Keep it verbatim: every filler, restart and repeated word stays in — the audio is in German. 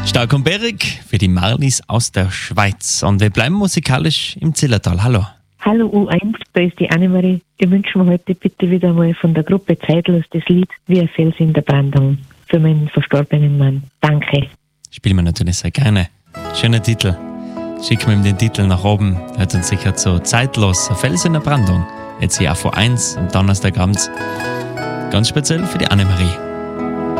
Stark und Berg für die Marlies aus der Schweiz. Und wir bleiben musikalisch im Zillertal. Hallo. Hallo U eins, da ist die Annemarie. Ich wünsche mir heute bitte wieder mal von der Gruppe Zeitlos das Lied Wie ein Fels in der Brandung für meinen verstorbenen Mann. Danke. Spielen wir natürlich sehr gerne. Schöner Titel. Schicken wir ihm den Titel nach oben. Hört uns sicher so Zeitlos, ein Fels in der Brandung. Jetzt hier auch vor eins am Donnerstagabend. Ganz speziell für die Annemarie.